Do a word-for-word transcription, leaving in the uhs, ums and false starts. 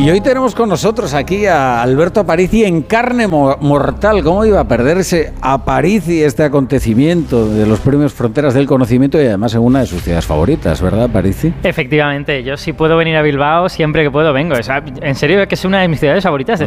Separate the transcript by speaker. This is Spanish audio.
Speaker 1: Y hoy tenemos con nosotros aquí a Alberto Aparici en carne mo- mortal. ¿Cómo iba a perderse Aparici este acontecimiento de los premios Fronteras del Conocimiento y además en una de sus ciudades favoritas, ¿verdad, Aparici?
Speaker 2: Efectivamente, yo sí puedo venir a Bilbao siempre que puedo vengo. O sea, en serio que es una de mis ciudades favoritas de